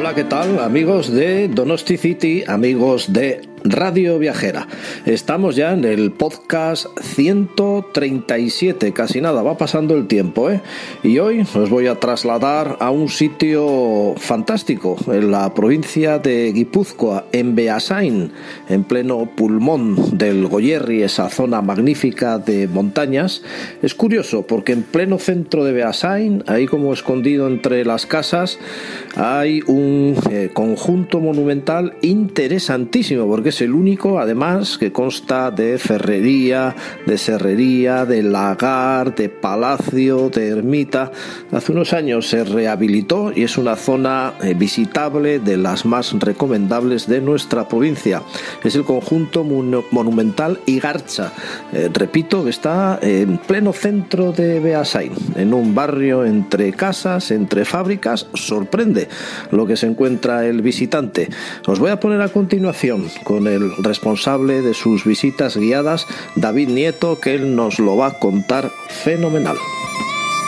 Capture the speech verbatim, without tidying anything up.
Hola, ¿qué tal, amigos de Donosti City, amigos de Radio Viajera? Estamos ya en el podcast ciento treinta y siete, casi nada, va pasando el tiempo, ¿eh? Y hoy os voy a trasladar a un sitio fantástico, en la provincia de Guipúzcoa, en Beasain, en pleno pulmón del Goierri, esa zona magnífica de montañas. Es curioso, porque en pleno centro de Beasain, ahí como escondido entre las casas, hay un eh, conjunto monumental interesantísimo, porque es el único, además, que consta de ferrería, de serrería, de lagar, de palacio, de ermita. Hace unos años se rehabilitó y es una zona eh, visitable, de las más recomendables de nuestra provincia. Es el conjunto mon- monumental Igartza. Eh, repito, que está en pleno centro de Beasain, en un barrio entre casas, entre fábricas. Sorprende lo que se encuentra el visitante. Os voy a poner a continuación con el responsable de sus visitas guiadas, David Nieto, que él nos lo va a contar fenomenal.